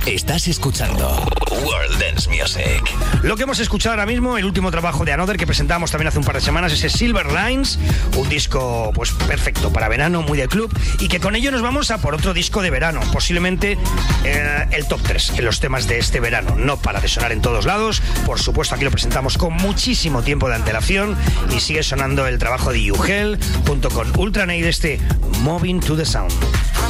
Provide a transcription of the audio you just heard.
Estás escuchando World Dance Music. Lo que hemos escuchado ahora mismo, el último trabajo de Another que presentamos también hace un par de semanas, ese Silver Lines, un disco pues perfecto para verano, muy de club, y que con ello nos vamos a por otro disco de verano, posiblemente el top 3 en los temas de este verano. No para de sonar en todos lados, por supuesto aquí lo presentamos con muchísimo tiempo de antelación y sigue sonando el trabajo de Yugel junto con Ultranate, este Moving to the Sound.